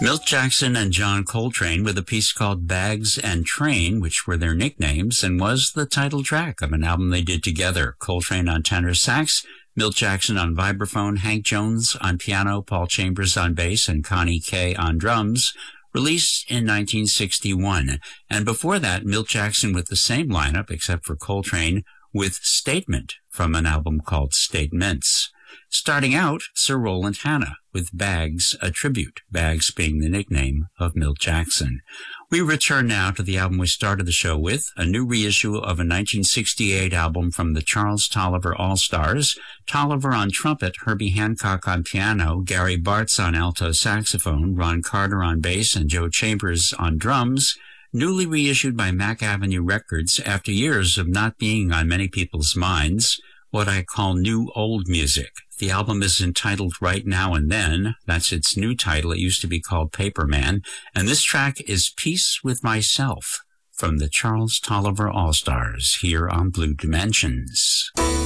Milt Jackson and John Coltrane with a piece called Bags and Train, which were their nicknames, and was the title track of an album they did together. Coltrane on tenor sax, Milt Jackson on vibraphone, Hank Jones on piano, Paul Chambers on bass, and Connie Kay on drums, released in 1961. And before that, Milt Jackson with the same lineup, except for Coltrane, with Statement from an album called Statements. Starting out, Sir Roland Hanna with Bags, a tribute, Bags being the nickname of Milt Jackson. We return now to the album we started the show with, a new reissue of a 1968 album from the Charles Tolliver All-Stars. Tolliver on trumpet, Herbie Hancock on piano, Gary Bartz on alto saxophone, Ron Carter on bass, and Joe Chambers on drums. Newly reissued by Mack Avenue Records after years of not being on many people's minds, what I call new old music. The album is entitled Right Now and Then. That's its new title. It used to be called Paperman. And this track is Peace with Myself from the Charles Tolliver All-Stars here on Blue Dimensions.